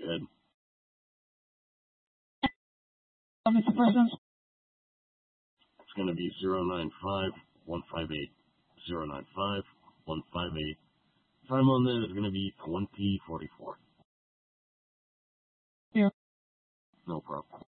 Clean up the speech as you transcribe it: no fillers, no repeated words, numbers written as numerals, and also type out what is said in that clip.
ahead. Mr. President. It's going to be 095-158. 095-158. Time on that is going to be 20:44. Yeah. No problem.